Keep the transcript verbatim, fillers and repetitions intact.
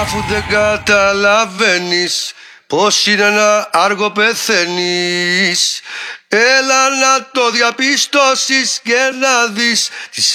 Αφού δεν καταλαβαίνεις πως είναι να αργό πεθαίνεις, έλα να το διαπιστώσεις και να δεις τις